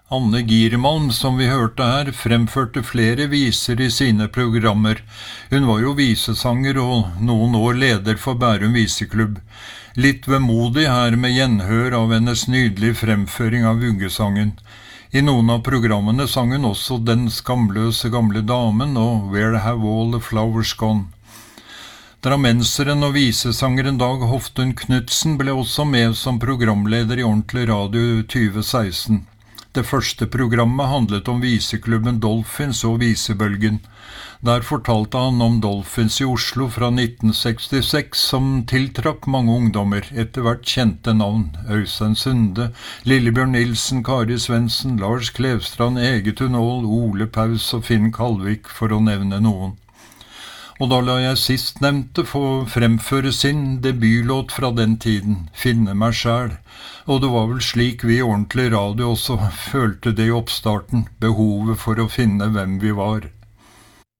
Anne Giermalm, som vi hørte her, fremførte flere viser i sine programmer. Hun var jo visesanger og noen år leder for Bærum viseklubb. Litt vemodig her med gjenhør av hennes nydelige fremføring av vuggesangen. I noen av programmene sang hun også Den skamløse gamle damen og Where Have All the Flowers Gone. Drammenseren og visesangeren Dag Hoftun Knudsen ble også med som programleder i Ordentlig Radio 2016. Det første programmet handlet om viseklubben Dolphins og visebølgen. Der fortalte han om Dolphins i Oslo fra 1966 som tiltrakk mange ungdommer, etter hvert kjente navn. Øystein Sunde, Lillebjørn Nilsen, Kari Svendsen, Lars Klevstrand, Egetun Aall, Ole Paus og Finn Kalvik, for å nevne noen. Og da la jeg sistnevnte få fremføre sin debutlåt fra den tiden, Finne meg sjæl. Og det var vel slik vi i Ordentlig Radio også følte det i oppstarten, behovet for å finne hvem vi var.